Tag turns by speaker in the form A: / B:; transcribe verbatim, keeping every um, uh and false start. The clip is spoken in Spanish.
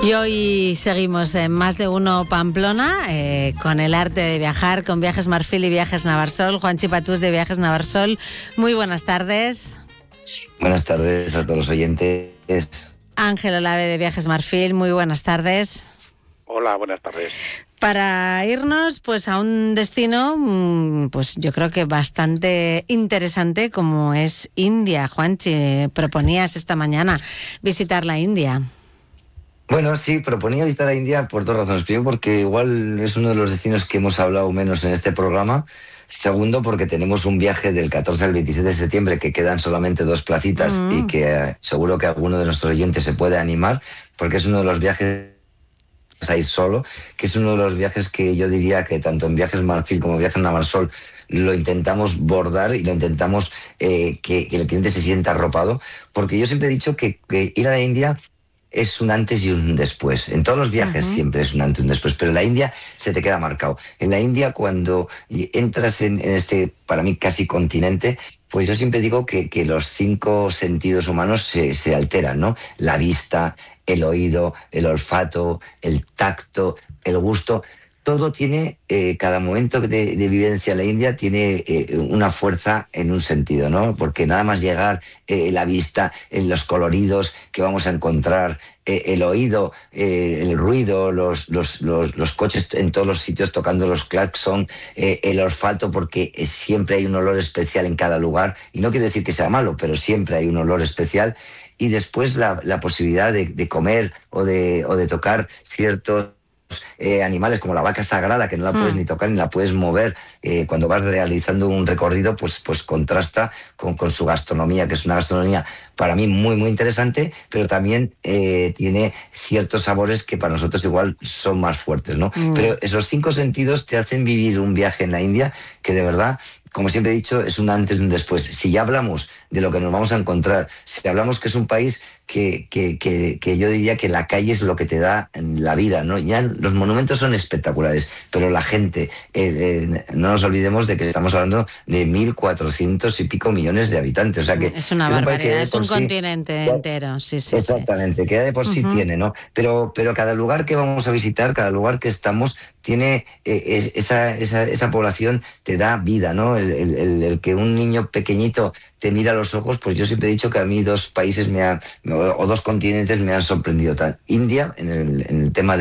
A: Y hoy seguimos en Más de Uno Pamplona, eh, con el arte de viajar, con Viajes Marfil y Viajes Navarsol. Juanchi Patús de Viajes Navarsol, muy buenas tardes.
B: Buenas tardes a todos los oyentes.
A: Ángel Olave de Viajes Marfil, muy buenas tardes.
C: Hola, buenas tardes.
A: Para irnos pues a un destino, pues yo creo que bastante interesante, como es India. Juanchi, proponías esta mañana visitar la India.
B: Bueno, sí, proponía visitar a India por dos razones. Primero, porque igual es uno de los destinos que hemos hablado menos en este programa. Segundo, porque tenemos un viaje del catorce al veintisiete de septiembre, que quedan solamente dos placitas mm. y que eh, seguro que alguno de nuestros oyentes se puede animar, porque es uno de los viajes a ir solo, que es uno de los viajes que yo diría que tanto en Viajes Marfil como en Viajes Navarsol lo intentamos bordar y lo intentamos eh, que, que el cliente se sienta arropado, porque yo siempre he dicho que, que ir a la India es un antes y un después. En todos los viajes uh-huh. siempre es un antes y un después, pero en la India se te queda marcado. En la India, cuando entras en, en este, para mí, casi continente, pues yo siempre digo que, que los cinco sentidos humanos se, se alteran, ¿no? La vista, el oído, el olfato, el tacto, el gusto. Todo tiene, eh, cada momento de, de vivencia en la India tiene eh, una fuerza en un sentido, ¿no? Porque nada más llegar, eh, la vista, en los coloridos que vamos a encontrar, eh, el oído, eh, el ruido, los, los, los, los coches en todos los sitios tocando los claxon, eh, el olfato, porque siempre hay un olor especial en cada lugar, y no quiere decir que sea malo, pero siempre hay un olor especial, y después la, la posibilidad de, de comer o de, o de tocar ciertos Eh, animales como la vaca sagrada, que no la puedes mm. ni tocar ni la puedes mover, eh, cuando vas realizando un recorrido, pues, pues contrasta con, con su gastronomía, que es una gastronomía para mí muy muy interesante, pero también eh, tiene ciertos sabores que para nosotros igual son más fuertes, ¿no? Mm. Pero esos cinco sentidos te hacen vivir un viaje en la India que de verdad, como siempre he dicho, es un antes y un después. Si ya hablamos de lo que nos vamos a encontrar, si hablamos que es un país que, que, que, que yo diría que la calle es lo que te da en la vida, ¿no? Ya los monumentos son espectaculares, pero la gente, eh, eh, no nos olvidemos de que estamos hablando de mil cuatrocientos y pico millones de habitantes. O sea que
A: es una es barbaridad, un es un sí, continente ya, entero. Sí, sí,
B: exactamente,
A: sí.
B: que ya de por sí uh-huh. tiene, ¿no? Pero, pero cada lugar que vamos a visitar, cada lugar que estamos, tiene eh, es, esa, esa, esa población te da vida, ¿no? El, el, el que un niño pequeñito te mira a los ojos, pues yo siempre he dicho que a mí dos países me han, o dos continentes me han sorprendido. India, en el, en el tema de